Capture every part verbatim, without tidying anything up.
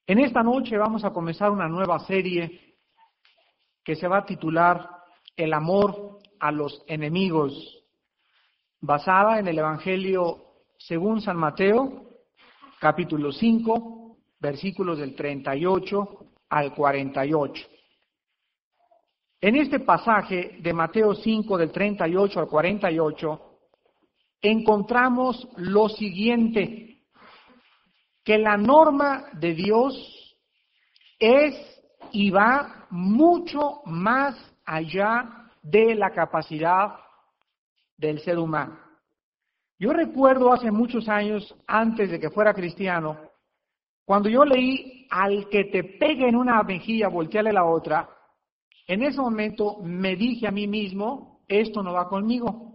En esta noche vamos a comenzar una nueva serie que se va a titular El amor a los enemigos, basada en el Evangelio según San Mateo, capítulo cinco, versículos del treinta y ocho al cuarenta y ocho. En este pasaje de Mateo cinco, del treinta y ocho al cuarenta y ocho, encontramos lo siguiente: que la norma de Dios es y va mucho más allá de la capacidad del ser humano. Yo recuerdo hace muchos años, antes de que fuera cristiano, cuando yo leí al que te pegue en una mejilla, volteale la otra, en ese momento me dije a mí mismo, esto no va conmigo.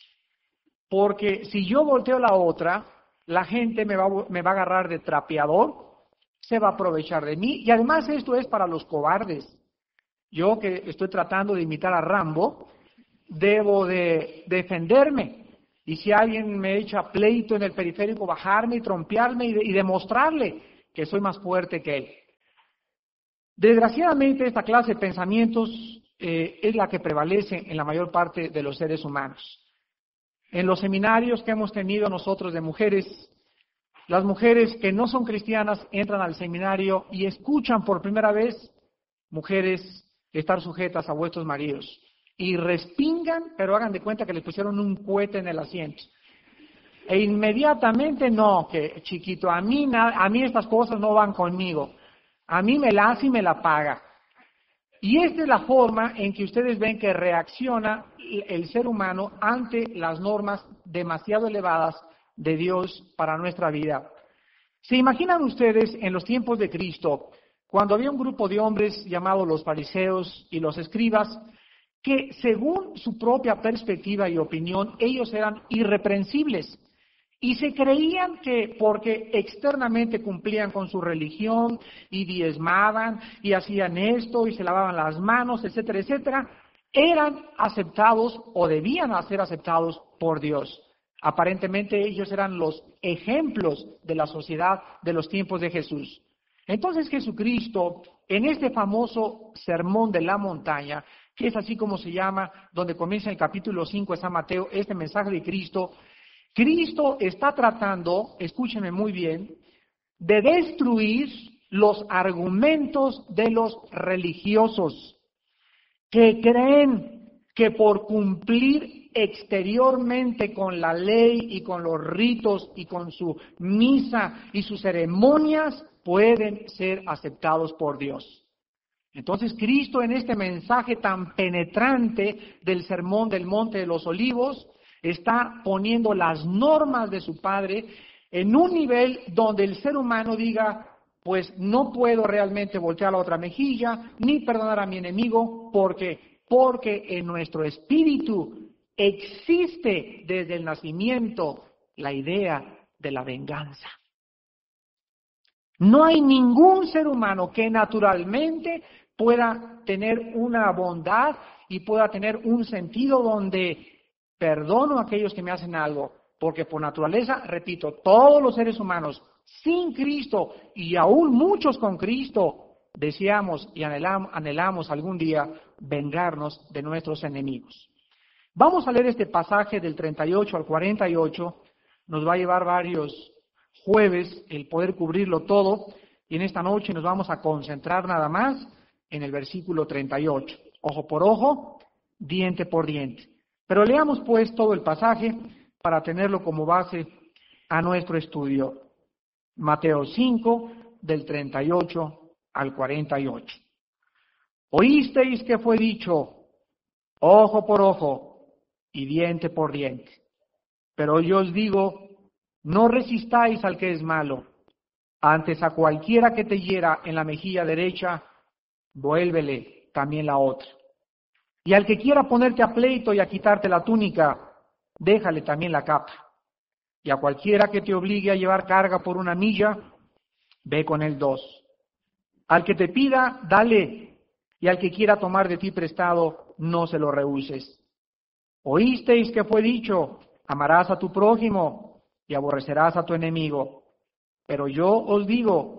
Porque si yo volteo la otra, la gente me va, me va a agarrar de trapeador, se va a aprovechar de mí, y además esto es para los cobardes. Yo que estoy tratando de imitar a Rambo, debo de defenderme. Y si alguien me echa pleito en el periférico, bajarme y trompearme y, de, y demostrarle que soy más fuerte que él. Desgraciadamente, esta clase de pensamientos eh, es la que prevalece en la mayor parte de los seres humanos. En los seminarios que hemos tenido nosotros de mujeres, las mujeres que no son cristianas entran al seminario y escuchan por primera vez, mujeres, estar sujetas a vuestros maridos. Y respingan, pero hagan de cuenta que les pusieron un cohete en el asiento. E inmediatamente, no, que chiquito, a mí, a mí estas cosas no van conmigo. A mí me la hace y me la paga. Y esta es la forma en que ustedes ven que reacciona el ser humano ante las normas demasiado elevadas de Dios para nuestra vida. ¿Se imaginan ustedes en los tiempos de Cristo, cuando había un grupo de hombres llamados los fariseos y los escribas, que según su propia perspectiva y opinión, ellos eran irreprensibles? Y se creían que porque externamente cumplían con su religión y diezmaban y hacían esto y se lavaban las manos, etcétera, etcétera, eran aceptados o debían ser aceptados por Dios. Aparentemente ellos eran los ejemplos de la sociedad de los tiempos de Jesús. Entonces Jesucristo, en este famoso sermón de la montaña, que es así como se llama, donde comienza el capítulo cinco de San Mateo, este mensaje de Cristo, Cristo está tratando, escúchenme muy bien, de destruir los argumentos de los religiosos que creen que por cumplir exteriormente con la ley y con los ritos y con su misa y sus ceremonias pueden ser aceptados por Dios. Entonces Cristo, en este mensaje tan penetrante del Sermón del Monte de los Olivos, está poniendo las normas de su Padre en un nivel donde el ser humano diga, pues no puedo realmente voltear la otra mejilla, ni perdonar a mi enemigo, porque, porque en nuestro espíritu existe desde el nacimiento la idea de la venganza. No hay ningún ser humano que naturalmente pueda tener una bondad y pueda tener un sentido donde perdono a aquellos que me hacen algo, porque por naturaleza, repito, todos los seres humanos sin Cristo y aún muchos con Cristo deseamos y anhelamos, anhelamos algún día vengarnos de nuestros enemigos. Vamos a leer este pasaje del treinta y ocho al cuarenta y ocho, nos va a llevar varios jueves el poder cubrirlo todo, y en esta noche nos vamos a concentrar nada más en el versículo treinta y ocho, ojo por ojo, diente por diente. Pero leamos pues todo el pasaje para tenerlo como base a nuestro estudio. Mateo cinco, del treinta y ocho al cuarenta y ocho. Oísteis que fue dicho, ojo por ojo y diente por diente. Pero yo os digo, no resistáis al que es malo. Antes a cualquiera que te hiera en la mejilla derecha, vuélvele también la otra. Y al que quiera ponerte a pleito y a quitarte la túnica, déjale también la capa. Y a cualquiera que te obligue a llevar carga por una milla, ve con él dos. Al que te pida, dale. Y al que quiera tomar de ti prestado, no se lo rehuses. Oísteis que fue dicho, amarás a tu prójimo y aborrecerás a tu enemigo. Pero yo os digo,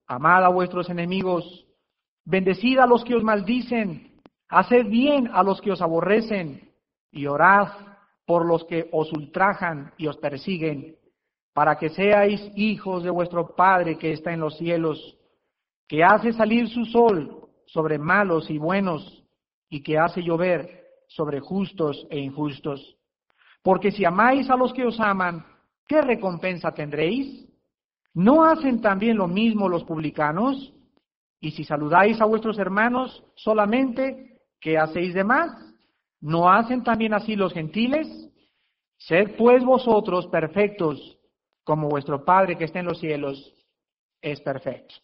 Amad a vuestros enemigos, bendecid a los que os maldicen, haced bien a los que os aborrecen, y orad por los que os ultrajan y os persiguen, para que seáis hijos de vuestro Padre que está en los cielos, que hace salir su sol sobre malos y buenos, y que hace llover sobre justos e injustos. Porque si amáis a los que os aman, ¿qué recompensa tendréis? ¿No hacen también lo mismo los publicanos? Y si saludáis a vuestros hermanos solamente, ¿qué hacéis de más? ¿No hacen también así los gentiles? Sed pues vosotros perfectos, como vuestro Padre que está en los cielos es perfecto.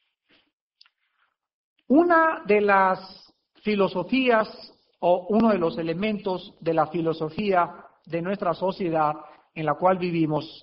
Una de las filosofías o uno de los elementos de la filosofía de nuestra sociedad en la cual vivimos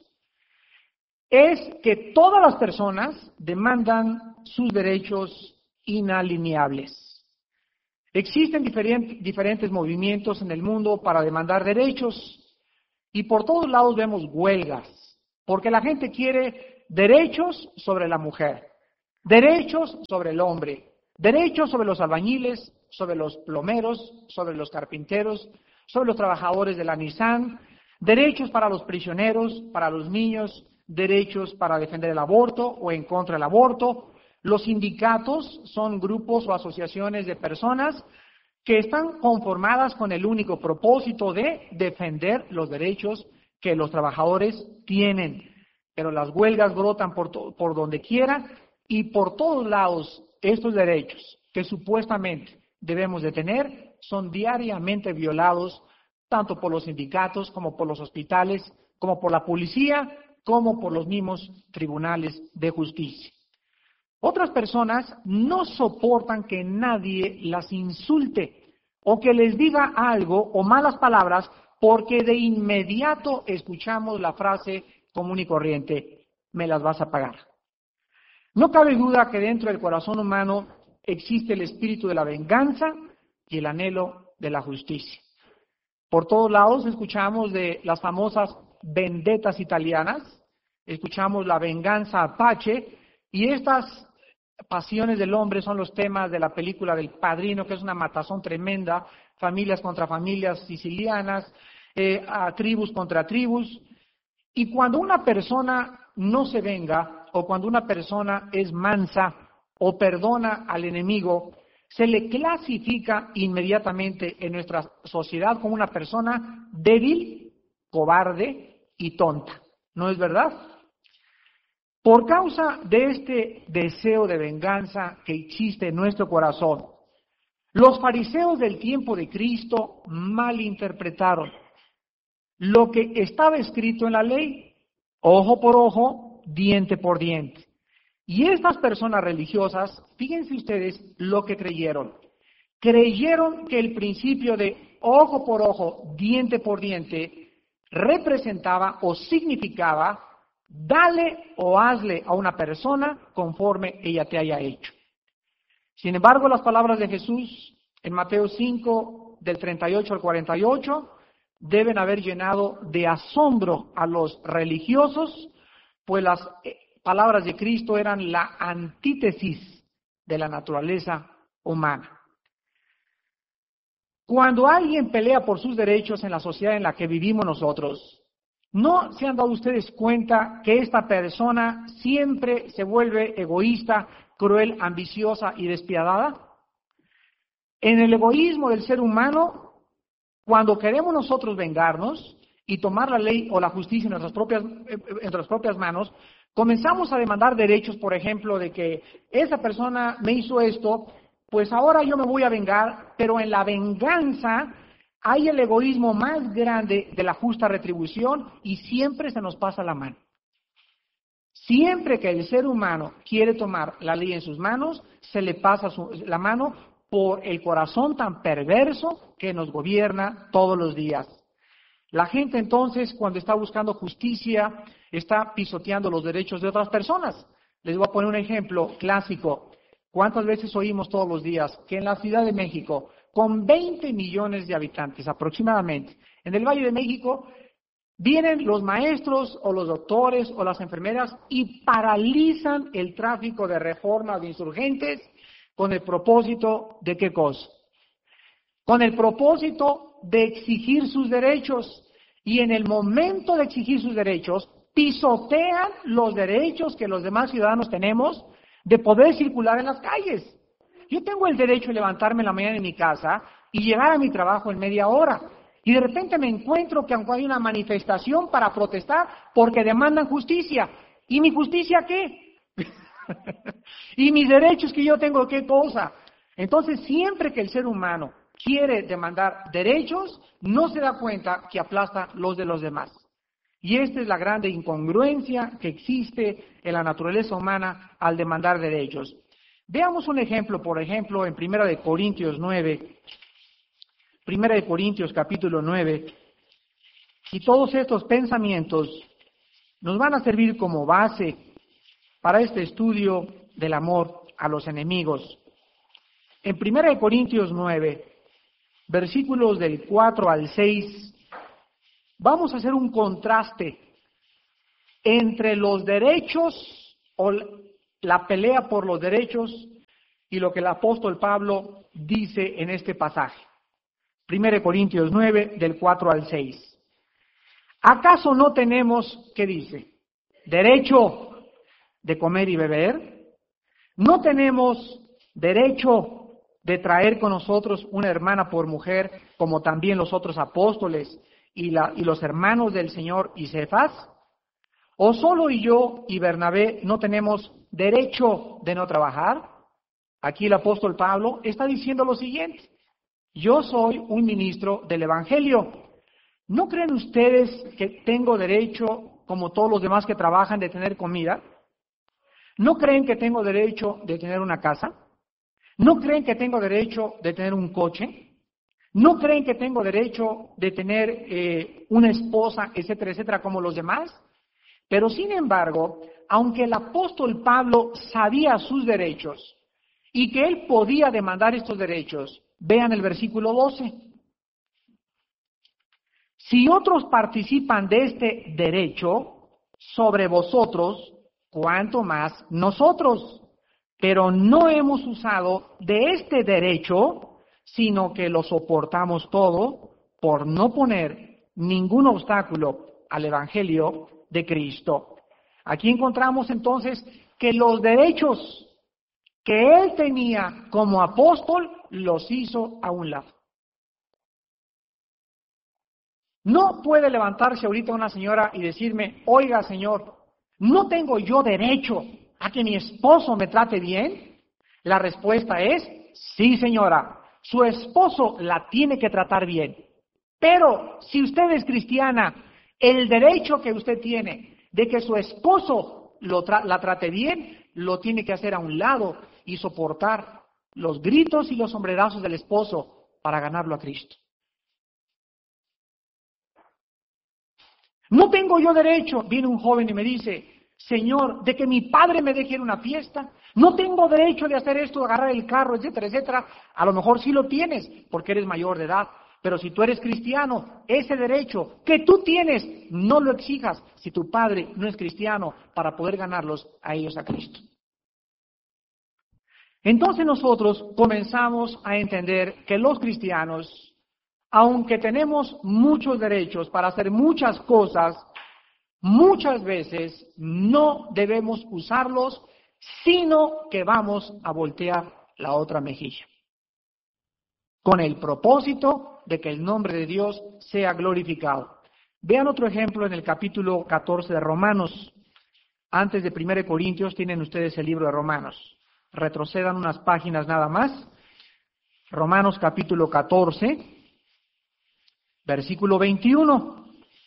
es que todas las personas demandan sus derechos inalineables. Existen diferentes, diferentes movimientos en el mundo para demandar derechos y por todos lados vemos huelgas, porque la gente quiere derechos sobre la mujer, derechos sobre el hombre, derechos sobre los albañiles, sobre los plomeros, sobre los carpinteros, sobre los trabajadores de la Nissan, derechos para los prisioneros, para los niños, derechos para defender el aborto o en contra del aborto. Los sindicatos son grupos o asociaciones de personas que están conformadas con el único propósito de defender los derechos que los trabajadores tienen. Pero las huelgas brotan por, to- por donde quiera y por todos lados estos derechos que supuestamente debemos de tener son diariamente violados tanto por los sindicatos como por los hospitales, como por la policía, como por los mismos tribunales de justicia. Otras personas no soportan que nadie las insulte o que les diga algo o malas palabras porque de inmediato escuchamos la frase común y corriente, me las vas a pagar. No cabe duda que dentro del corazón humano existe el espíritu de la venganza y el anhelo de la justicia. Por todos lados escuchamos de las famosas vendetas italianas, escuchamos la venganza apache y estas pasiones del hombre son los temas de la película del Padrino, que es una matazón tremenda, familias contra familias sicilianas, eh, a tribus contra tribus. Y cuando una persona no se venga o cuando una persona es mansa o perdona al enemigo, se le clasifica inmediatamente en nuestra sociedad como una persona débil, cobarde y tonta. ¿No es verdad? Por causa de este deseo de venganza que existe en nuestro corazón, los fariseos del tiempo de Cristo malinterpretaron lo que estaba escrito en la ley, ojo por ojo, diente por diente. Y estas personas religiosas, fíjense ustedes lo que creyeron. Creyeron que el principio de ojo por ojo, diente por diente, representaba o significaba dale o hazle a una persona conforme ella te haya hecho. Sin embargo, las palabras de Jesús en Mateo cinco, del treinta y ocho al cuarenta y ocho, deben haber llenado de asombro a los religiosos, pues las palabras de Cristo eran la antítesis de la naturaleza humana. Cuando alguien pelea por sus derechos en la sociedad en la que vivimos nosotros, ¿no se han dado ustedes cuenta que esta persona siempre se vuelve egoísta, cruel, ambiciosa y despiadada? En el egoísmo del ser humano, cuando queremos nosotros vengarnos y tomar la ley o la justicia en nuestras propias, en nuestras propias manos, comenzamos a demandar derechos, por ejemplo, de que esa persona me hizo esto, pues ahora yo me voy a vengar, pero en la venganza hay el egoísmo más grande de la justa retribución y siempre se nos pasa la mano. Siempre que el ser humano quiere tomar la ley en sus manos, se le pasa su, la mano por el corazón tan perverso que nos gobierna todos los días. La gente entonces, cuando está buscando justicia, está pisoteando los derechos de otras personas. Les voy a poner un ejemplo clásico. ¿Cuántas veces oímos todos los días que en la Ciudad de México, con veinte millones de habitantes aproximadamente, en el Valle de México, Vienen los maestros o los doctores o las enfermeras y paralizan el tráfico de reforma de insurgentes con el propósito de ¿qué cosa? Con el propósito de exigir sus derechos. Y en el momento de exigir sus derechos, pisotean los derechos que los demás ciudadanos tenemos de poder circular en las calles. Yo tengo el derecho de levantarme en la mañana en mi casa y llegar a mi trabajo en media hora. Y de repente me encuentro que aunque hay una manifestación para protestar porque demandan justicia. ¿Y mi justicia qué? ¿Y mis derechos que yo tengo qué cosa? Entonces, siempre que el ser humano quiere demandar derechos, no se da cuenta que aplasta los de los demás. Y esta es la grande incongruencia que existe en la naturaleza humana al demandar derechos. Veamos un ejemplo, por ejemplo, en Primera de Corintios nueve, Primera de Corintios capítulo nueve, y todos estos pensamientos nos van a servir como base para este estudio del amor a los enemigos. En Primera de Corintios nueve, versículos del cuatro al seis, vamos a hacer un contraste entre los derechos o la pelea por los derechos y lo que el apóstol Pablo dice en este pasaje. Primera de Corintios nueve, del cuatro al seis. ¿Acaso no tenemos, qué dice, derecho de comer y beber? ¿No tenemos derecho de traer con nosotros una hermana por mujer, como también los otros apóstoles y, la, y los hermanos del Señor y Cefas? ¿O solo yo y Bernabé no tenemos derecho de no trabajar? Aquí el apóstol Pablo está diciendo lo siguiente: yo soy un ministro del Evangelio. ¿No creen ustedes que tengo derecho, como todos los demás que trabajan, de tener comida? ¿No creen que tengo derecho de tener una casa? ¿No creen que tengo derecho de tener un coche? ¿No creen que tengo derecho de tener eh, una esposa, etcétera, etcétera, como los demás? Pero sin embargo, aunque el apóstol Pablo sabía sus derechos y que él podía demandar estos derechos, vean el versículo doce. Si otros participan de este derecho sobre vosotros, ¿cuánto más nosotros? Pero no hemos usado de este derecho, sino que lo soportamos todo por no poner ningún obstáculo al Evangelio de Cristo. Aquí encontramos entonces que los derechos que él tenía como apóstol los hizo a un lado. No puede levantarse ahorita una señora y decirme: oiga, señor, ¿no tengo yo derecho a que mi esposo me trate bien? La respuesta es: sí, señora, su esposo la tiene que tratar bien. Pero si usted es cristiana, el derecho que usted tiene de que su esposo lo tra- la trate bien, lo tiene que hacer a un lado y soportar los gritos y los sombrerazos del esposo para ganarlo a Cristo. No tengo yo derecho, viene un joven y me dice: Señor, de que mi padre me deje ir a una fiesta, no tengo derecho de hacer esto, de agarrar el carro, etcétera, etcétera. A lo mejor sí lo tienes, porque eres mayor de edad, pero si tú eres cristiano, ese derecho que tú tienes, no lo exijas si tu padre no es cristiano, para poder ganarlos a ellos a Cristo. Entonces nosotros comenzamos a entender que los cristianos, aunque tenemos muchos derechos para hacer muchas cosas, muchas veces no debemos usarlos, sino que vamos a voltear la otra mejilla, con el propósito de que el nombre de Dios sea glorificado. Vean otro ejemplo en el capítulo catorce de Romanos. Antes de Primera de Corintios tienen ustedes el libro de Romanos. Retrocedan unas páginas nada más. Romanos capítulo catorce, versículo veintiuno.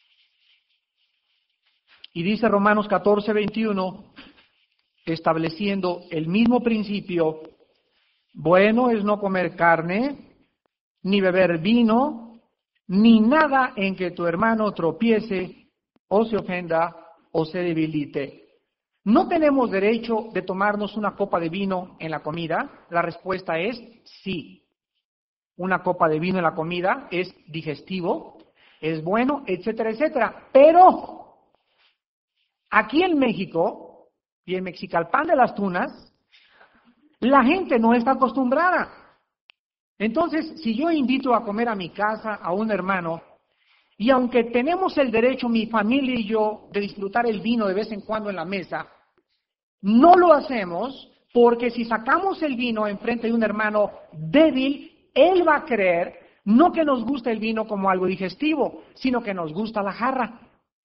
Y dice Romanos catorce, veintiuno, estableciendo el mismo principio: bueno es no comer carne, ni beber vino, ni nada en que tu hermano tropiece, o se ofenda, o se debilite. ¿No tenemos derecho de tomarnos una copa de vino en la comida? La respuesta es sí. Una copa de vino en la comida es digestivo. es bueno, etcétera, etcétera. Pero aquí en México y en Mexicalpan de las Tunas, la gente no está acostumbrada. Entonces, si yo invito a comer a mi casa a un hermano, y aunque tenemos el derecho, mi familia y yo, de disfrutar el vino de vez en cuando en la mesa, no lo hacemos porque si sacamos el vino enfrente de un hermano débil, él va a creer no que nos gusta el vino como algo digestivo, sino que nos gusta la jarra.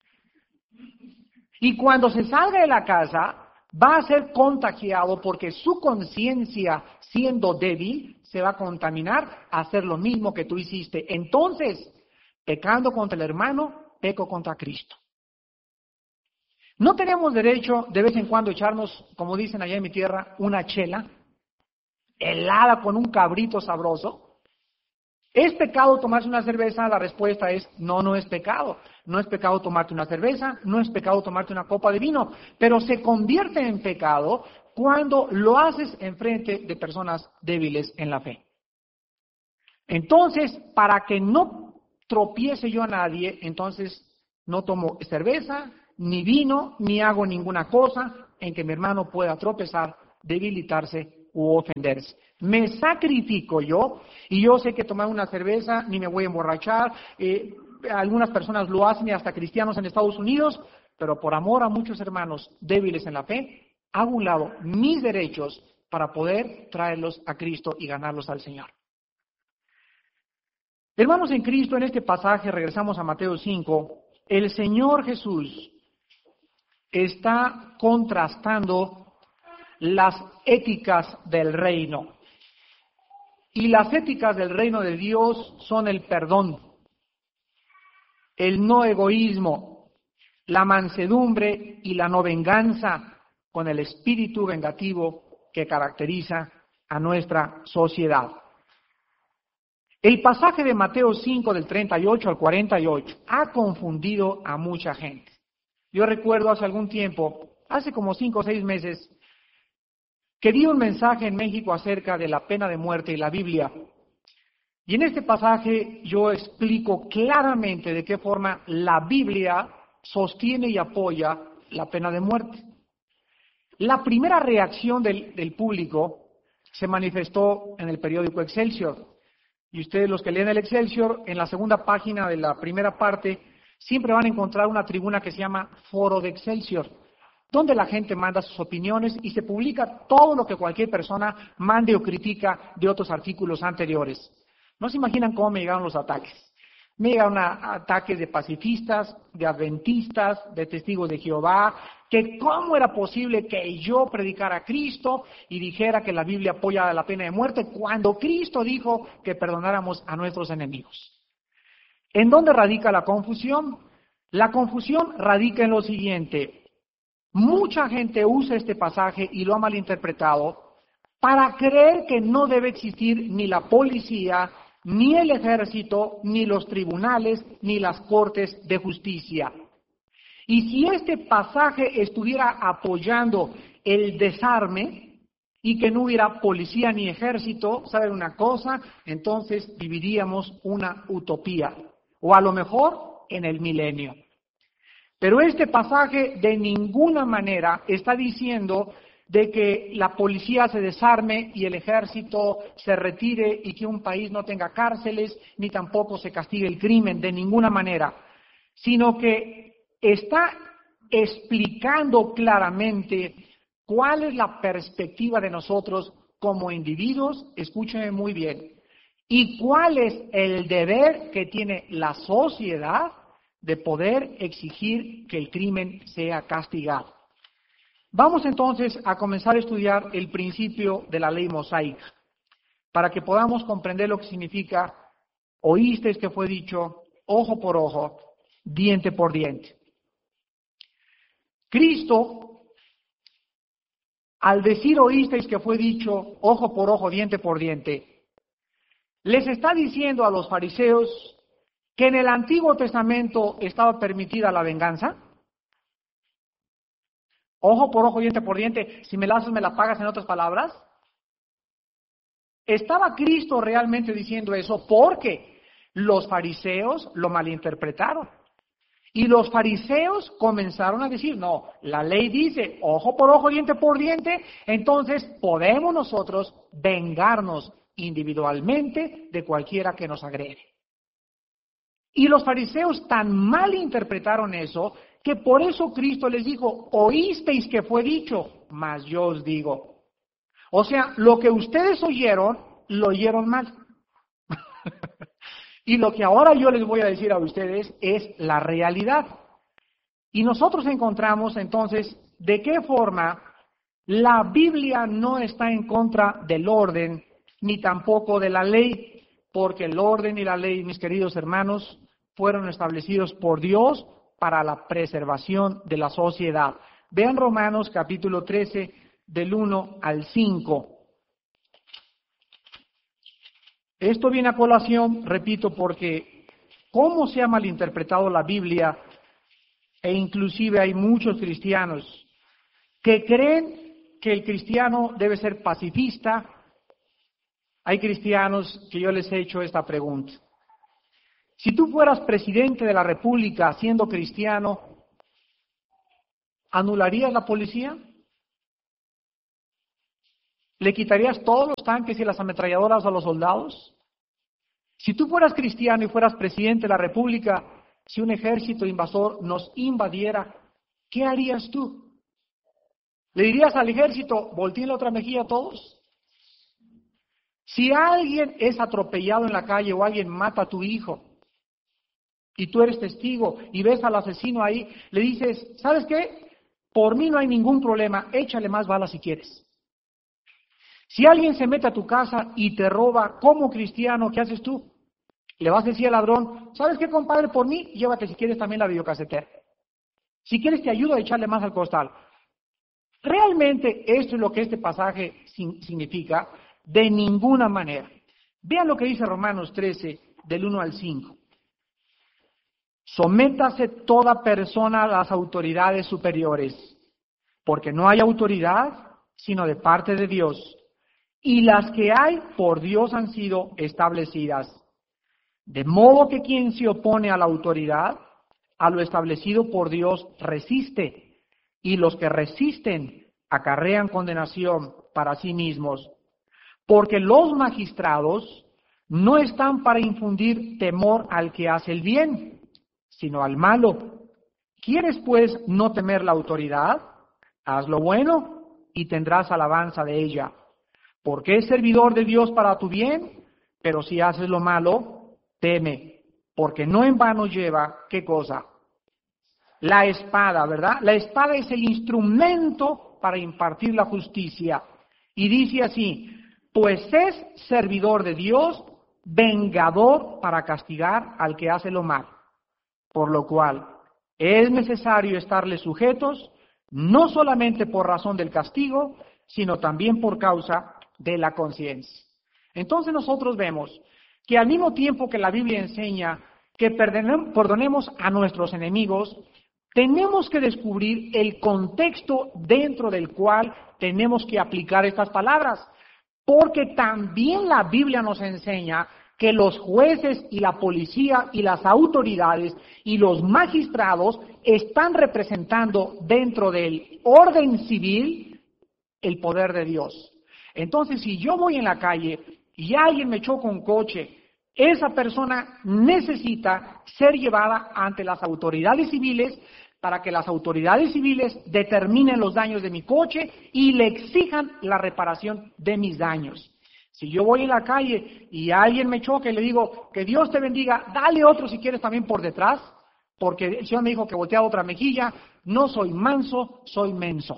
Y cuando se salga de la casa, va a ser contagiado porque su conciencia, siendo débil, se va a contaminar a hacer lo mismo que tú hiciste. Entonces, pecando contra el hermano, peco contra Cristo. No tenemos derecho de vez en cuando echarnos, como dicen allá en mi tierra, una chela helada con un cabrito sabroso. ¿Es pecado tomarse una cerveza? La respuesta es no, no es pecado. No es pecado tomarte una cerveza, no es pecado tomarte una copa de vino, pero se convierte en pecado cuando lo haces enfrente de personas débiles en la fe. Entonces, para que no tropiece yo a nadie, entonces no tomo cerveza, ni vino, ni hago ninguna cosa en que mi hermano pueda tropezar, debilitarse u ofenderse. Me sacrifico yo, y yo sé que tomar una cerveza ni me voy a emborrachar. Eh, algunas personas lo hacen y hasta cristianos en Estados Unidos, pero por amor a muchos hermanos débiles en la fe, hago a un lado mis derechos para poder traerlos a Cristo y ganarlos al Señor. Hermanos en Cristo, en este pasaje, regresamos a Mateo cinco, el Señor Jesús está contrastando las éticas del reino. Y las éticas del reino de Dios son el perdón, el no egoísmo, la mansedumbre y la no venganza, con el espíritu vengativo que caracteriza a nuestra sociedad. El pasaje de Mateo cinco, del treinta y ocho al cuarenta y ocho, ha confundido a mucha gente. Yo recuerdo hace algún tiempo, hace como cinco o seis meses, que di un mensaje en México acerca de la pena de muerte y la Biblia. Y en este pasaje yo explico claramente de qué forma la Biblia sostiene y apoya la pena de muerte. La primera reacción del, del público se manifestó en el periódico Excelsior. Y ustedes, los que leen el Excelsior, en la segunda página de la primera parte, siempre van a encontrar una tribuna que se llama Foro de Excelsior, donde la gente manda sus opiniones y se publica todo lo que cualquier persona mande o critica de otros artículos anteriores. No se imaginan cómo me llegaron los ataques. Me llegaron a, ataques de pacifistas, de adventistas, de testigos de Jehová, que cómo era posible que yo predicara a Cristo y dijera que la Biblia apoya la pena de muerte cuando Cristo dijo que perdonáramos a nuestros enemigos. ¿En dónde radica la confusión? La confusión radica en lo siguiente. Mucha gente usa este pasaje y lo ha malinterpretado para creer que no debe existir ni la policía, ni el ejército, ni los tribunales, ni las cortes de justicia. Y si este pasaje estuviera apoyando el desarme y que no hubiera policía ni ejército, ¿saben una cosa? Entonces viviríamos una utopía, o a lo mejor en el milenio. Pero este pasaje de ninguna manera está diciendo de que la policía se desarme y el ejército se retire y que un país no tenga cárceles, ni tampoco se castigue el crimen, de ninguna manera, sino que está explicando claramente cuál es la perspectiva de nosotros como individuos, escúchenme muy bien, y cuál es el deber que tiene la sociedad de poder exigir que el crimen sea castigado. Vamos entonces a comenzar a estudiar el principio de la ley mosaica, para que podamos comprender lo que significa, oísteis que fue dicho, ojo por ojo, diente por diente. Cristo, al decir oísteis que fue dicho, ojo por ojo, diente por diente, les está diciendo a los fariseos que en el Antiguo Testamento estaba permitida la venganza. Ojo por ojo, diente por diente, si me la haces, me la pagas, en otras palabras. ¿Estaba Cristo realmente diciendo eso? Porque Los fariseos lo malinterpretaron. Y los fariseos comenzaron a decir, no, la ley dice ojo por ojo, diente por diente, entonces podemos nosotros vengarnos individualmente de cualquiera que nos agrede. Y los fariseos tan mal interpretaron eso, que por eso Cristo les dijo, oísteis que fue dicho, mas yo os digo. O sea, lo que ustedes oyeron, lo oyeron mal. Y lo que ahora yo les voy a decir a ustedes es la realidad. Y nosotros encontramos entonces de qué forma la Biblia no está en contra del orden, ni tampoco de la ley, porque el orden y la ley, mis queridos hermanos, fueron establecidos por Dios para la preservación de la sociedad. Vean Romanos capítulo trece, del uno al cinco. Esto viene a colación, repito, porque cómo se ha malinterpretado la Biblia, e inclusive hay muchos cristianos que creen que el cristiano debe ser pacifista. Hay cristianos que yo les he hecho esta pregunta. Si tú fueras presidente de la República siendo cristiano, ¿anularías la policía? ¿Le quitarías todos los tanques y las ametralladoras a los soldados? Si tú fueras cristiano y fueras presidente de la República, si un ejército invasor nos invadiera, ¿qué harías tú? ¿Le dirías al ejército, volteen la otra mejilla a todos? Si alguien es atropellado en la calle o alguien mata a tu hijo y tú eres testigo y ves al asesino ahí, le dices, ¿sabes qué? Por mí no hay ningún problema, échale más balas si quieres. Si alguien se mete a tu casa y te roba, como cristiano, ¿qué haces tú? Le vas a decir al ladrón, ¿sabes qué, compadre? Por mí, llévate si quieres también la videocasetera. Si quieres te ayudo a echarle más al costal. Realmente esto es lo que este pasaje significa, de ninguna manera. Vean lo que dice Romanos trece, del uno al cinco. Sométase toda persona a las autoridades superiores, porque no hay autoridad sino de parte de Dios, y las que hay por Dios han sido establecidas. De modo que quien se opone a la autoridad, a lo establecido por Dios, resiste, y los que resisten acarrean condenación para sí mismos, porque los magistrados no están para infundir temor al que hace el bien, sino al malo. ¿Quieres pues no temer la autoridad? Haz lo bueno y tendrás alabanza de ella, porque es servidor de Dios para tu bien, pero si haces lo malo, teme, porque no en vano lleva, ¿qué cosa? La espada, ¿verdad? La espada es el instrumento para impartir la justicia. Y dice así, pues es servidor de Dios, vengador para castigar al que hace lo malo. Por lo cual, es necesario estarle sujetos, no solamente por razón del castigo, sino también por causa de la conciencia. Entonces nosotros vemos que al mismo tiempo que la Biblia enseña que perdonemos a nuestros enemigos, tenemos que descubrir el contexto dentro del cual tenemos que aplicar estas palabras, porque también la Biblia nos enseña que los jueces y la policía y las autoridades y los magistrados están representando dentro del orden civil el poder de Dios. Entonces, si yo voy en la calle y alguien me choca un coche, esa persona necesita ser llevada ante las autoridades civiles para que las autoridades civiles determinen los daños de mi coche y le exijan la reparación de mis daños. Si yo voy en la calle y alguien me choca y le digo, que Dios te bendiga, dale otro si quieres también por detrás, porque el Señor me dijo que voltea otra mejilla, no soy manso, soy menso.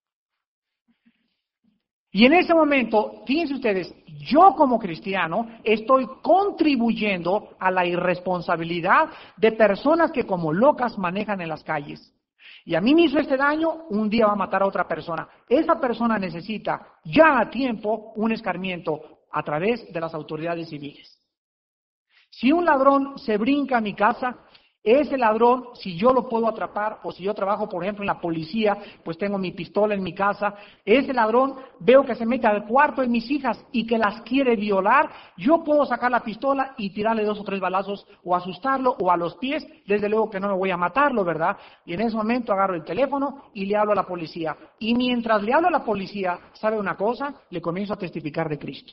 Y en ese momento, fíjense ustedes, yo como cristiano estoy contribuyendo a la irresponsabilidad de personas que como locas manejan en las calles. Y a mí me hizo este daño, un día va a matar a otra persona. Esa persona necesita ya a tiempo un escarmiento a través de las autoridades civiles. Si un ladrón se brinca a mi casa Ese ladrón, si yo lo puedo atrapar, o si yo trabajo, por ejemplo, en la policía, pues tengo mi pistola en mi casa, ese ladrón veo que se mete al cuarto de mis hijas y que las quiere violar, yo puedo sacar la pistola y tirarle dos o tres balazos, o asustarlo, o a los pies, desde luego que no me voy a matarlo, ¿verdad? Y en ese momento agarro el teléfono y le hablo a la policía. Y mientras le hablo a la policía, ¿sabe una cosa? Le comienzo a testificar de Cristo.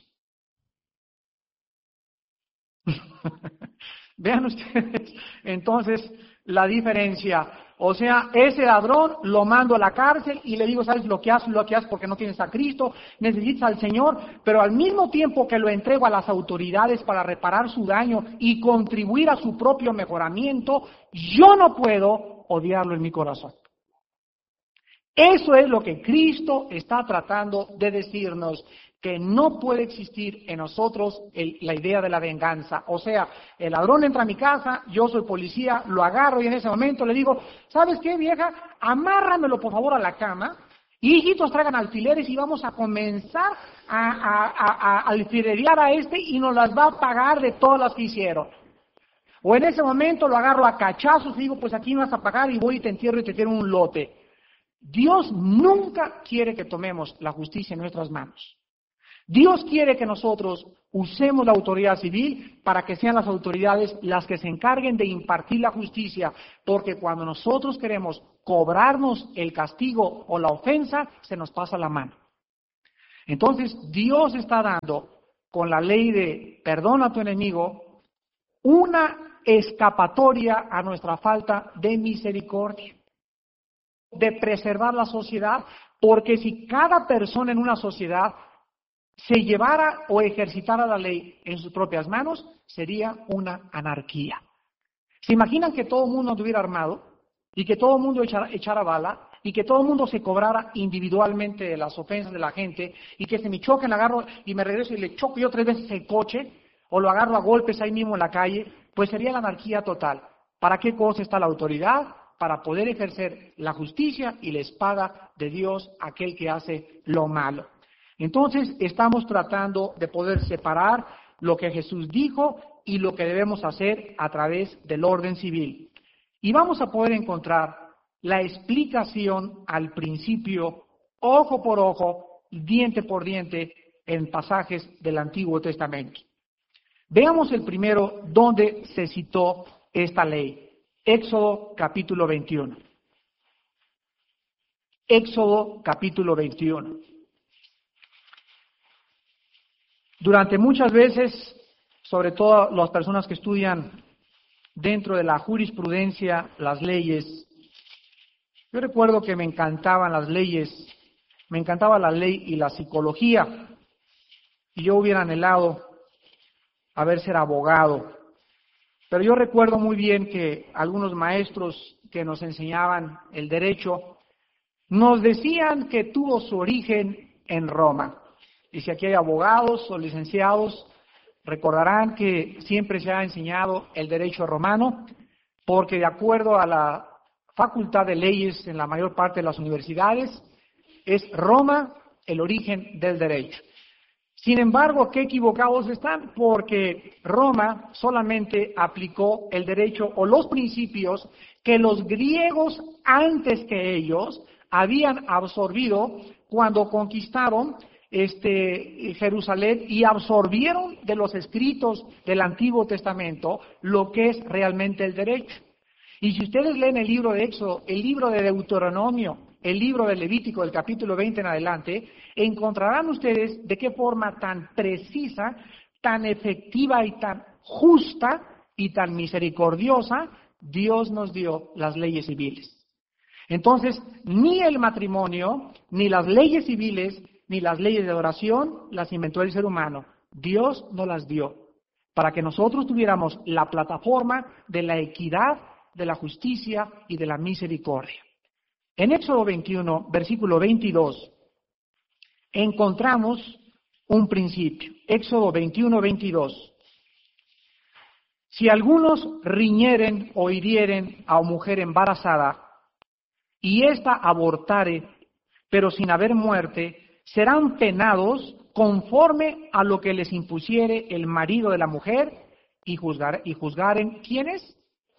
Vean ustedes, entonces, la diferencia. O sea, ese ladrón lo mando a la cárcel y le digo, ¿sabes lo que haces? Lo que haces porque no tienes a Cristo, necesitas al Señor, pero al mismo tiempo que lo entrego a las autoridades para reparar su daño y contribuir a su propio mejoramiento, yo no puedo odiarlo en mi corazón. Eso es lo que Cristo está tratando de decirnos, que no puede existir en nosotros el, la idea de la venganza. O sea, el ladrón entra a mi casa, yo soy policía, lo agarro y en ese momento le digo, ¿sabes qué, vieja? Amárramelo por favor a la cama, y hijitos traigan alfileres y vamos a comenzar a, a, a, a alfilerear a este y nos las va a pagar de todas las que hicieron. O en ese momento lo agarro a cachazos y digo, pues aquí me vas a pagar y voy y te entierro y te quiero un lote. Dios nunca quiere que tomemos la justicia en nuestras manos. Dios quiere que nosotros usemos la autoridad civil para que sean las autoridades las que se encarguen de impartir la justicia, porque cuando nosotros queremos cobrarnos el castigo o la ofensa, se nos pasa la mano. Entonces, Dios está dando, con la ley de perdona a tu enemigo, una escapatoria a nuestra falta de misericordia, de preservar la sociedad, porque si cada persona en una sociedad se llevara o ejercitara la ley en sus propias manos, sería una anarquía. ¿Se imaginan que todo el mundo estuviera armado y que todo el mundo echara, echara bala y que todo el mundo se cobrara individualmente de las ofensas de la gente y que se me choque, le agarro y me regreso y le choco yo tres veces el coche o lo agarro a golpes ahí mismo en la calle? Pues sería la anarquía total. ¿Para qué cosa está la autoridad? Para poder ejercer la justicia y la espada de Dios a aquel que hace lo malo. Entonces, estamos tratando de poder separar lo que Jesús dijo y lo que debemos hacer a través del orden civil. Y vamos a poder encontrar la explicación al principio, ojo por ojo, diente por diente, en pasajes del Antiguo Testamento. Veamos el primero donde se citó esta ley. Éxodo capítulo veintiuno. Éxodo capítulo veintiuno. Durante muchas veces, sobre todo las personas que estudian dentro de la jurisprudencia las leyes, yo recuerdo que me encantaban las leyes, me encantaba la ley y la psicología, y yo hubiera anhelado haber ser abogado. Pero yo recuerdo muy bien que algunos maestros que nos enseñaban el derecho nos decían que tuvo su origen en Roma. Y si aquí hay abogados o licenciados, recordarán que siempre se ha enseñado el derecho romano, porque de acuerdo a la Facultad de Leyes en la mayor parte de las universidades, es Roma el origen del derecho. Sin embargo, qué equivocados están, porque Roma solamente aplicó el derecho o los principios que los griegos antes que ellos habían absorbido cuando conquistaron este, Jerusalén y absorbieron de los escritos del Antiguo Testamento lo que es realmente el derecho. Y si ustedes leen el libro de Éxodo, el libro de Deuteronomio, el libro de Levítico, del capítulo veinte en adelante, encontrarán ustedes de qué forma tan precisa, tan efectiva y tan justa y tan misericordiosa Dios nos dio las leyes civiles. Entonces, ni el matrimonio, ni las leyes civiles, ni las leyes de adoración las inventó el ser humano. Dios nos las dio para que nosotros tuviéramos la plataforma de la equidad, de la justicia y de la misericordia. En Éxodo veintiuno, versículo veintidós, encontramos un principio. Éxodo veintiuno, veintidós. Si algunos riñeren o hirieren a mujer embarazada, y ésta abortare, pero sin haber muerte, serán penados conforme a lo que les impusiere el marido de la mujer, y juzgar, y juzgaren, ¿quiénes?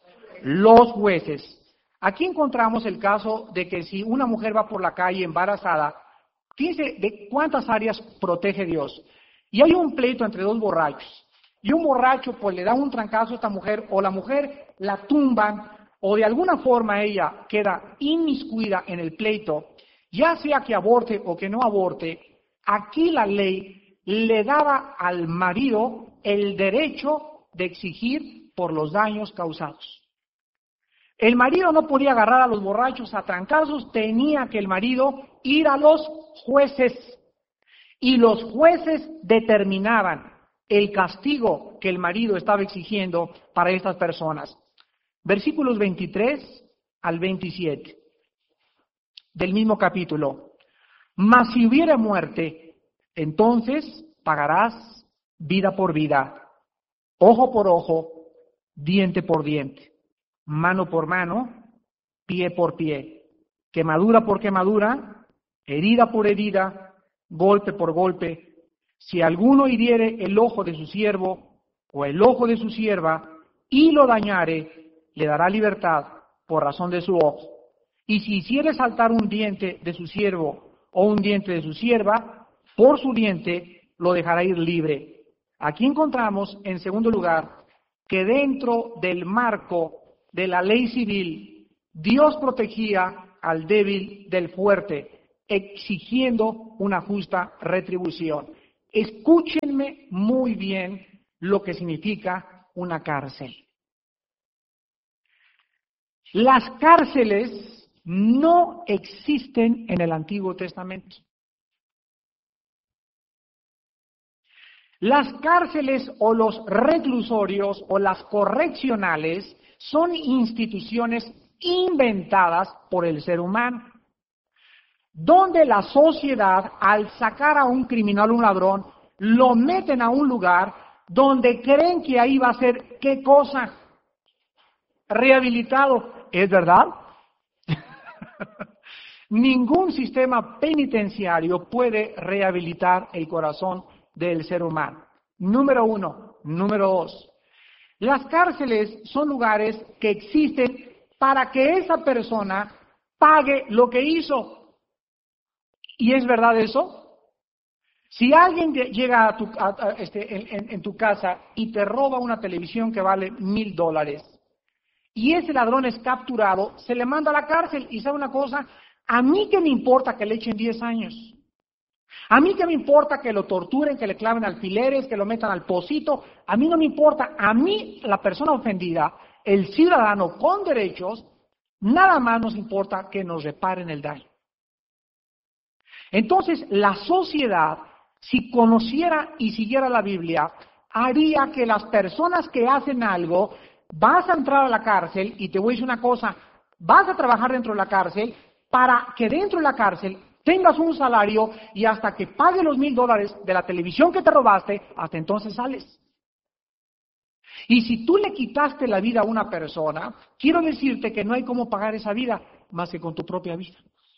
los jueces. Aquí encontramos el caso de que si una mujer va por la calle embarazada, fíjense de cuántas áreas protege Dios. Y hay un pleito entre dos borrachos. Y un borracho pues le da un trancazo a esta mujer, o la mujer la tumban, o de alguna forma ella queda inmiscuida en el pleito, ya sea que aborte o que no aborte. Aquí la ley le daba al marido el derecho de exigir por los daños causados. El marido no podía agarrar a los borrachos a trancazos, tenía que el marido ir a los jueces. Y los jueces determinaban el castigo que el marido estaba exigiendo para estas personas. Versículos veintitrés al veintisiete del mismo capítulo. Mas si hubiere muerte, entonces pagarás vida por vida, ojo por ojo, diente por diente, mano por mano, pie por pie, quemadura por quemadura, herida por herida, golpe por golpe. Si alguno hiriere el ojo de su siervo o el ojo de su sierva y lo dañare, le dará libertad por razón de su ojo. Y si hiciere saltar un diente de su siervo o un diente de su sierva, por su diente lo dejará ir libre. Aquí encontramos, en segundo lugar, que dentro del marco de la ley civil, Dios protegía al débil del fuerte, exigiendo una justa retribución. Escúchenme muy bien lo que significa una cárcel. Las cárceles no existen en el Antiguo Testamento. Las cárceles o los reclusorios o las correccionales son instituciones inventadas por el ser humano, donde la sociedad, al sacar a un criminal o un ladrón, lo meten a un lugar donde creen que ahí va a ser, ¿qué cosa? Rehabilitado. ¿Es verdad? Ningún sistema penitenciario puede rehabilitar el corazón del ser humano. Número uno. Número dos. Las cárceles son lugares que existen para que esa persona pague lo que hizo. ¿Y es verdad eso? Si alguien llega a tu, a, a, este, en, en, en tu casa y te roba una televisión que vale mil dólares, y ese ladrón es capturado, se le manda a la cárcel. Y ¿sabe una cosa? A mí que me importa que le echen diez años. A mí que me importa que lo torturen, que le claven alfileres, que lo metan al pocito. A mí no me importa. A mí, la persona ofendida, el ciudadano con derechos, nada más nos importa que nos reparen el daño. Entonces, la sociedad, si conociera y siguiera la Biblia, haría que las personas que hacen algo, vas a entrar a la cárcel, y te voy a decir una cosa, vas a trabajar dentro de la cárcel para que dentro de la cárcel tengas un salario y hasta que pagues los mil dólares de la televisión que te robaste, hasta entonces sales. Y si tú le quitaste la vida a una persona, quiero decirte que no hay cómo pagar esa vida más que con tu propia vida.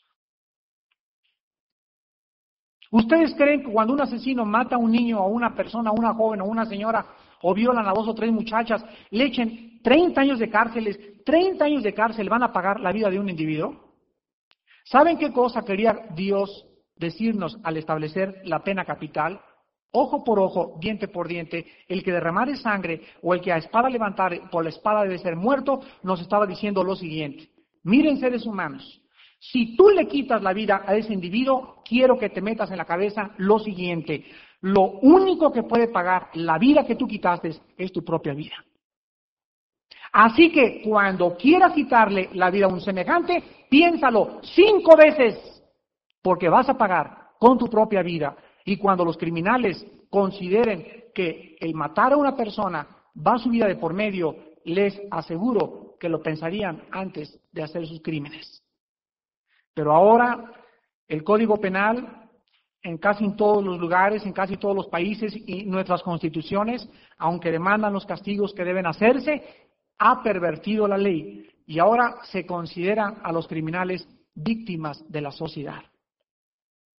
¿Ustedes creen que cuando un asesino mata a un niño, a una persona, a una joven o una señora, o violan a dos o tres muchachas, le echen treinta años de cárceles, treinta años de cárcel, van a pagar la vida de un individuo? ¿Saben qué cosa quería Dios decirnos al establecer la pena capital? Ojo por ojo, diente por diente, el que derramare sangre o el que a espada levantare, por la espada debe ser muerto, nos estaba diciendo lo siguiente. Miren, seres humanos, si tú le quitas la vida a ese individuo, quiero que te metas en la cabeza lo siguiente. Lo único que puede pagar la vida que tú quitaste es tu propia vida. Así que cuando quieras quitarle la vida a un semejante, piénsalo cinco veces, porque vas a pagar con tu propia vida. Y cuando los criminales consideren que el matar a una persona va su vida de por medio, les aseguro que lo pensarían antes de hacer sus crímenes. Pero ahora el Código Penal, en casi en todos los lugares, en casi todos los países y nuestras constituciones, aunque demandan los castigos que deben hacerse, ha pervertido la ley y ahora se considera a los criminales víctimas de la sociedad.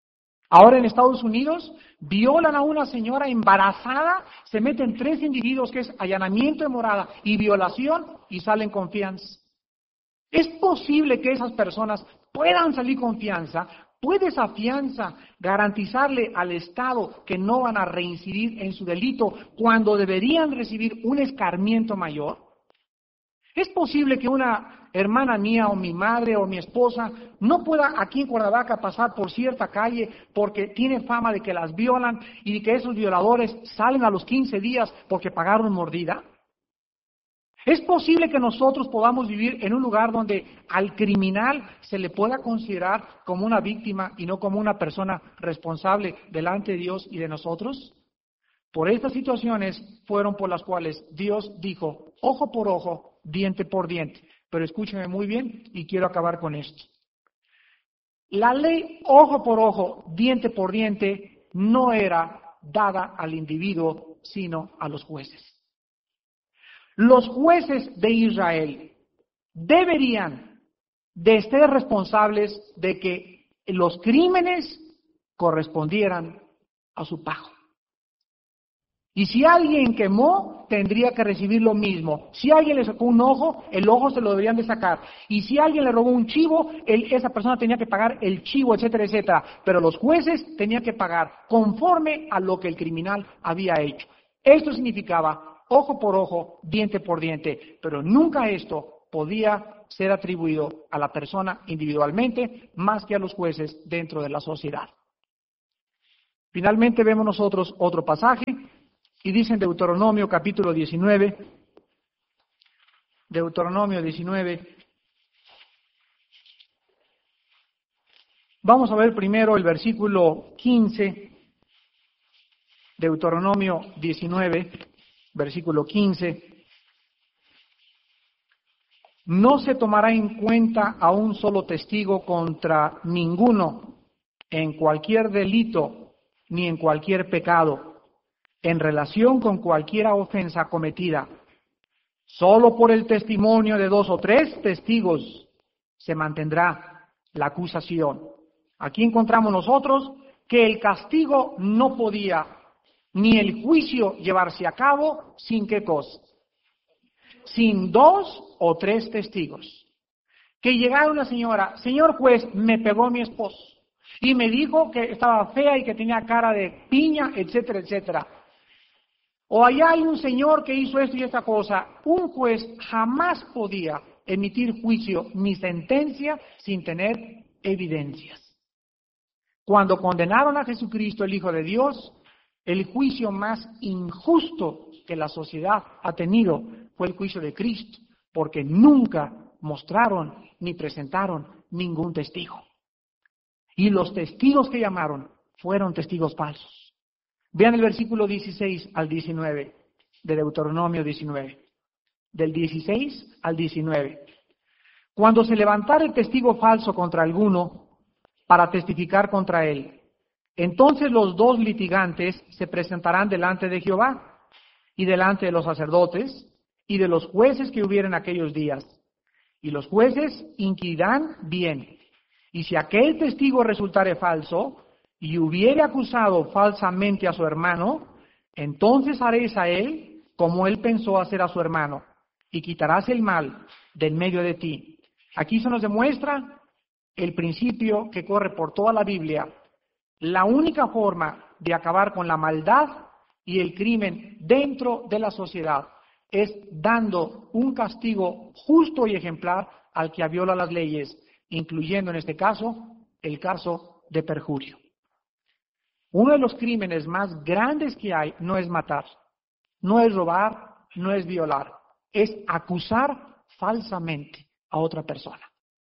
Ahora en Estados Unidos violan a una señora embarazada, se meten tres individuos que es allanamiento de morada y violación y salen con fianza. ¿Es posible que esas personas puedan salir con fianza? ¿Puede esa fianza garantizarle al Estado que no van a reincidir en su delito cuando deberían recibir un escarmiento mayor? ¿Es posible que una hermana mía o mi madre o mi esposa no pueda aquí en Cuernavaca pasar por cierta calle porque tiene fama de que las violan y de que esos violadores salen a los quince días porque pagaron mordida? ¿Es posible que nosotros podamos vivir en un lugar donde al criminal se le pueda considerar como una víctima y no como una persona responsable delante de Dios y de nosotros? Por estas situaciones fueron por las cuales Dios dijo, ojo por ojo, diente por diente. Pero escúcheme muy bien y quiero acabar con esto. La ley ojo por ojo, diente por diente, no era dada al individuo, sino a los jueces. Los jueces de Israel deberían de ser responsables de que los crímenes correspondieran a su pago. Y si alguien quemó, tendría que recibir lo mismo. Si alguien le sacó un ojo, el ojo se lo deberían de sacar. Y si alguien le robó un chivo, él, esa persona tenía que pagar el chivo, etcétera, etcétera. Pero los jueces tenían que pagar conforme a lo que el criminal había hecho. Esto significaba ojo por ojo, diente por diente, pero nunca esto podía ser atribuido a la persona individualmente más que a los jueces dentro de la sociedad. Finalmente vemos nosotros otro pasaje y dice en Deuteronomio capítulo diecinueve, Deuteronomio diecinueve, vamos a ver primero el versículo quince, Deuteronomio diecinueve, versículo quince, no se tomará en cuenta a un solo testigo contra ninguno en cualquier delito ni en cualquier pecado, en relación con cualquier ofensa cometida. Solo por el testimonio de dos o tres testigos se mantendrá la acusación. Aquí encontramos nosotros que el castigo no podía ni el juicio llevarse a cabo sin qué cosa, sin dos o tres testigos. Que llegara una señora, señor juez, me pegó mi esposo y me dijo que estaba fea y que tenía cara de piña, etcétera, etcétera. O allá hay un señor que hizo esto y esta cosa. Un juez jamás podía emitir juicio ni sentencia sin tener evidencias. Cuando condenaron a Jesucristo, el Hijo de Dios, el juicio más injusto que la sociedad ha tenido fue el juicio de Cristo, porque nunca mostraron ni presentaron ningún testigo. Y los testigos que llamaron fueron testigos falsos. Vean el versículo dieciséis al diecinueve de Deuteronomio diecinueve. Del dieciséis al diecinueve. Cuando se levantara el testigo falso contra alguno para testificar contra él, entonces los dos litigantes se presentarán delante de Jehová y delante de los sacerdotes y de los jueces que hubieren aquellos días. Y los jueces inquirirán bien. Y si aquel testigo resultare falso y hubiere acusado falsamente a su hermano, entonces haréis a él como él pensó hacer a su hermano, y quitarás el mal del medio de ti. Aquí se nos demuestra el principio que corre por toda la Biblia. La única forma de acabar con la maldad y el crimen dentro de la sociedad es dando un castigo justo y ejemplar al que viola las leyes, incluyendo en este caso el caso de perjurio. Uno de los crímenes más grandes que hay no es matar, no es robar, no es violar, es acusar falsamente a otra persona.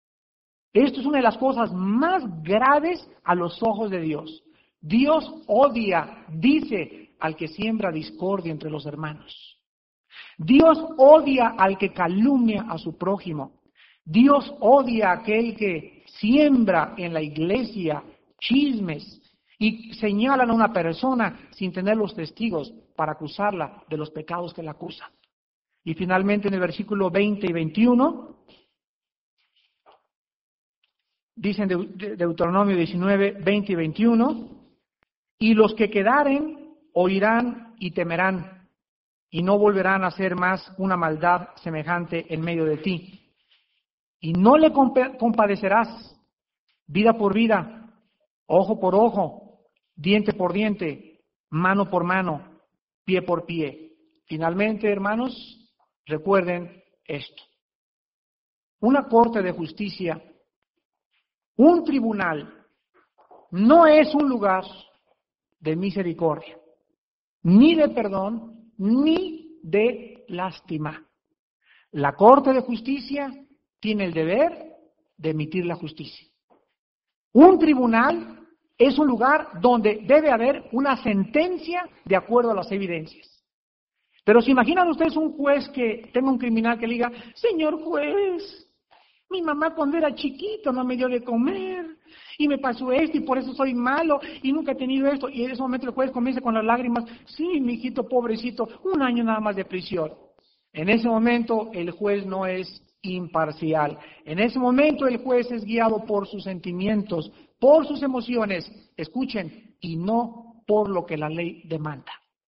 Esto es una de las cosas más graves a los ojos de Dios. Dios odia, dice, al que siembra discordia entre los hermanos. Dios odia al que calumnia a su prójimo. Dios odia a aquel que siembra en la iglesia chismes y señalan a una persona sin tener los testigos para acusarla de los pecados que la acusan. Y finalmente en el versículo veinte y veintiuno, dice en Deut- Deuteronomio diecinueve, veinte y veintiuno, y los que quedaren oirán y temerán, y no volverán a hacer más una maldad semejante en medio de ti. Y no le compa- compadecerás, vida por vida, ojo por ojo, diente por diente, mano por mano, pie por pie. Finalmente, hermanos, recuerden esto. Una corte de justicia, un tribunal, no es un lugar de misericordia, ni de perdón, ni de lástima. La corte de justicia tiene el deber de emitir la justicia. Un tribunal es un lugar donde debe haber una sentencia de acuerdo a las evidencias. Pero ¿se imaginan ustedes un juez que tenga un criminal que le diga, señor juez, mi mamá cuando era chiquito no me dio de comer y me pasó esto y por eso soy malo y nunca he tenido esto? Y en ese momento el juez comienza con las lágrimas, sí, mi hijito pobrecito, un año nada más de prisión. En ese momento el juez no es imparcial. En ese momento el juez es guiado por sus sentimientos, por sus emociones, escuchen, y no por lo que la ley demanda.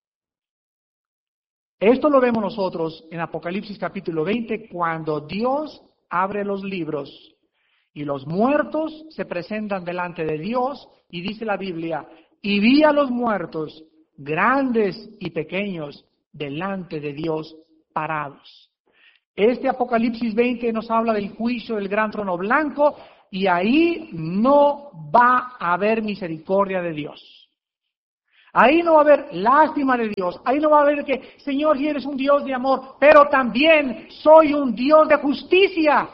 Esto lo vemos nosotros en Apocalipsis capítulo veinte, cuando Dios abre los libros y los muertos se presentan delante de Dios, y dice la Biblia, y vi a los muertos, grandes y pequeños, delante de Dios parados. Este Apocalipsis veinte nos habla del juicio del gran trono blanco, y ahí no va a haber misericordia de Dios. Ahí no va a haber lástima de Dios, ahí no va a haber que, Señor, si eres un Dios de amor, pero también soy un Dios de justicia.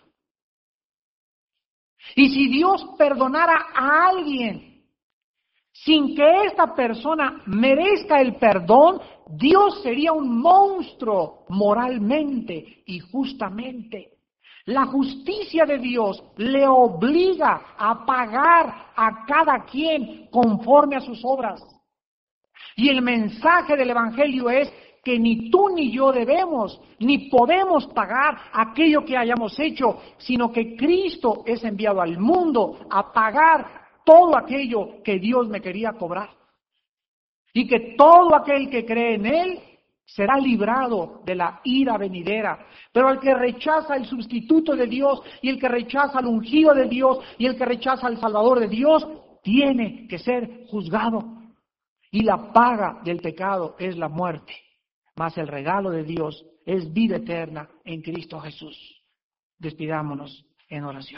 Y si Dios perdonara a alguien sin que esta persona merezca el perdón, Dios sería un monstruo moralmente y justamente. La justicia de Dios le obliga a pagar a cada quien conforme a sus obras. Y el mensaje del Evangelio es que ni tú ni yo debemos, ni podemos pagar aquello que hayamos hecho, sino que Cristo es enviado al mundo a pagar todo aquello que Dios me quería cobrar. Y que todo aquel que cree en Él será librado de la ira venidera. Pero el que rechaza el sustituto de Dios, y el que rechaza al ungido de Dios, y el que rechaza al Salvador de Dios, tiene que ser juzgado. Y la paga del pecado es la muerte, mas el regalo de Dios es vida eterna en Cristo Jesús. Despidámonos en oración.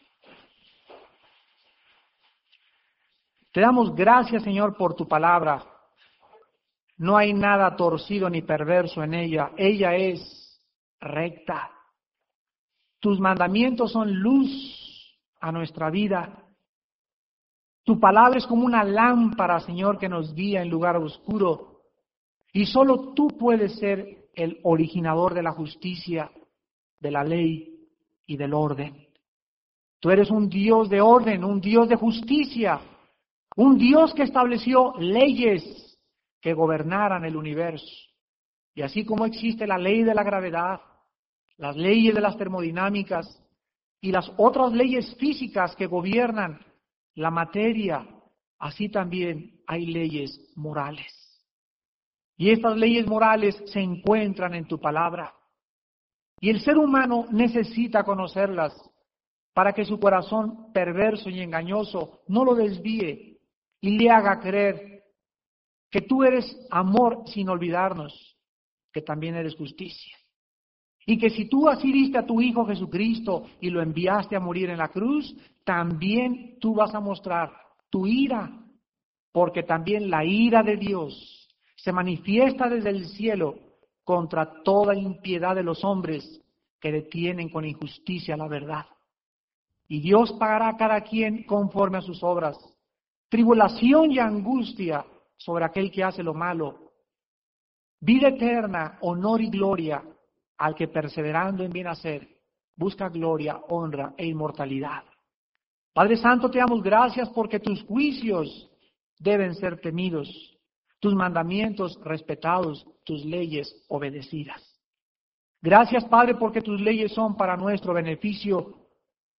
Te damos gracias, Señor, por tu palabra. No hay nada torcido ni perverso en ella. Ella es recta. Tus mandamientos son luz a nuestra vida. Tu palabra es como una lámpara, Señor, que nos guía en lugar oscuro. Y solo tú puedes ser el originador de la justicia, de la ley y del orden. Tú eres un Dios de orden, un Dios de justicia, un Dios que estableció leyes que gobernaran el universo. Y así como existe la ley de la gravedad, las leyes de las termodinámicas y las otras leyes físicas que gobiernan la materia, así también hay leyes morales. Y estas leyes morales se encuentran en tu palabra. Y el ser humano necesita conocerlas para que su corazón perverso y engañoso no lo desvíe y le haga creer que tú eres amor sin olvidarnos, que también eres justicia. Y que si tú así diste a tu Hijo Jesucristo y lo enviaste a morir en la cruz, también tú vas a mostrar tu ira, porque también la ira de Dios se manifiesta desde el cielo contra toda impiedad de los hombres que detienen con injusticia la verdad. Y Dios pagará a cada quien conforme a sus obras. Tribulación y angustia sobre aquel que hace lo malo. Vida eterna, honor y gloria al que perseverando en bien hacer busca gloria, honra e inmortalidad. Padre Santo, te damos gracias porque tus juicios deben ser temidos, tus mandamientos respetados, tus leyes obedecidas. Gracias, Padre, porque tus leyes son para nuestro beneficio,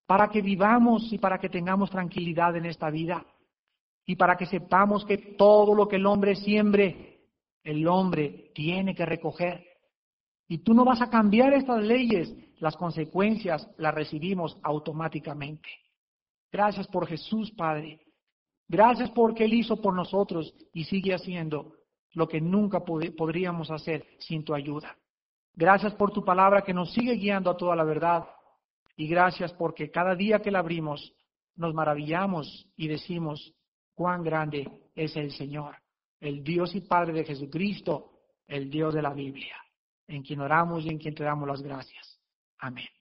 para que vivamos y para que tengamos tranquilidad en esta vida y para que sepamos que todo lo que el hombre siembre, el hombre tiene que recoger. Y tú no vas a cambiar estas leyes, las consecuencias las recibimos automáticamente. Gracias por Jesús, Padre. Gracias porque Él hizo por nosotros y sigue haciendo lo que nunca pod- podríamos hacer sin tu ayuda. Gracias por tu palabra que nos sigue guiando a toda la verdad. Y gracias porque cada día que la abrimos nos maravillamos y decimos cuán grande es el Señor, el Dios y Padre de Jesucristo, el Dios de la Biblia, en quien oramos y en quien te damos las gracias. Amén.